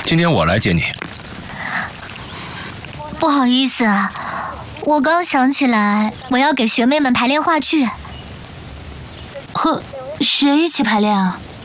今天我来接你。 不好意思啊，我刚想起来我要给学妹们排练话剧。 和谁一起排练啊？